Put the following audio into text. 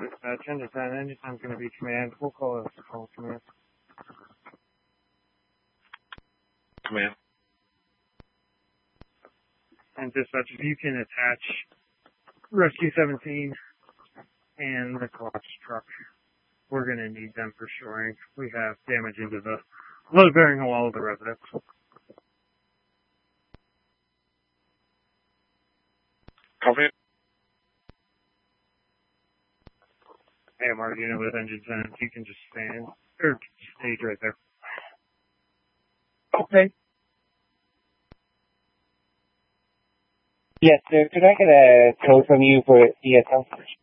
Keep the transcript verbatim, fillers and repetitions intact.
Uh, ten to ten, anytime's going to be command. We'll call it a call command. Command. And dispatch, if you can attach Rescue seventeen and the Colossus truck, we're going to need them for shoring. We have damage into the load bearing wall of the residence. Copy. A M R unit with engine ten, you can just stand, or stage right there. Okay. Yes, sir. Could I get a code from you for E S L?